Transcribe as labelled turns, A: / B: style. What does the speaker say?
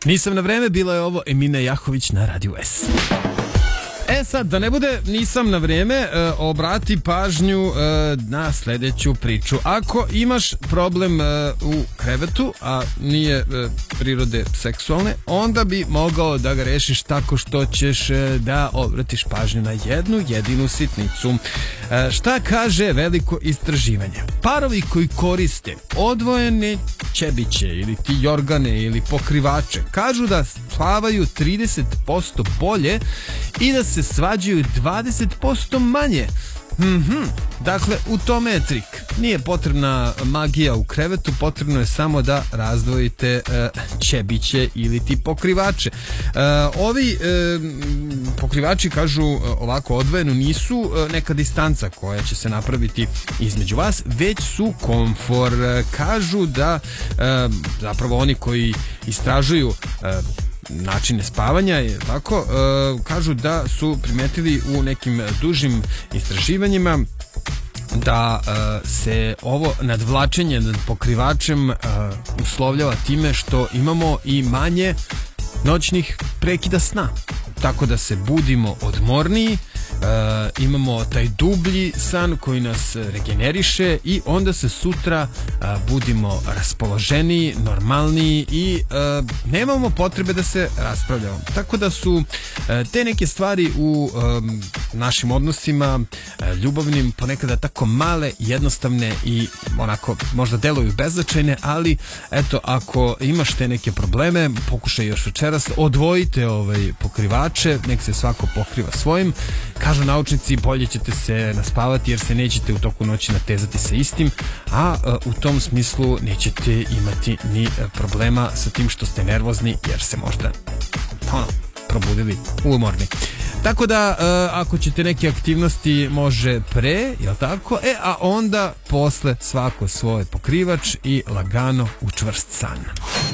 A: Nisam na vreme, bila je ovo Emina Jahović na Radiju S. Sad, da ne bude nisam na vreme, obrati pažnju na sljedeću priču. Ako imaš problem u krevetu, a nije prirode seksualne, onda bi mogao da ga rešiš tako što ćeš da obratiš pažnju na jednu jedinu sitnicu. Šta kaže veliko istraživanje? Parovi koji koriste odvojene ćebiće ili ti jorgane ili pokrivače kažu da spavaju 30% bolje i da se svađaju 20% manje. Dakle, u tome je trik. Nije potrebna magija u krevetu, potrebno je samo da razdvojite ćebiće ili ti pokrivače. Ovi pokrivači, kažu ovako odvojeno, nisu neka distanca koja će se napraviti između vas, već su komfor. Kažu da zapravo oni koji istražuju načine spavanja, je tako, kažu da su primetili u nekim dužim istraživanjima da se ovo nadvlačenje nad pokrivačem uslovljava time što imamo i manje noćnih prekida sna, tako da se budimo odmorniji, imamo taj dublji san koji nas regeneriše i onda se sutra budimo raspoloženiji, normalniji i nemamo potrebe da se raspravljamo. Tako da su te neke stvari u našim odnosima ljubavnim ponekada tako male, jednostavne i onako možda deluju beznačajne, ali eto, ako imaš te neke probleme, pokušaj još večeras, odvojite pokrivače, nek se svako pokriva svojim. Kažu naučnici, bolje ćete se naspavati jer se nećete u toku noći natezati sa istim, a u tom smislu nećete imati ni problema sa tim što ste nervozni jer se možda probudili umorni. Tako da, ako ćete neke aktivnosti, može pre, jel tako? A onda posle svako svoj pokrivač i lagano u čvrst san.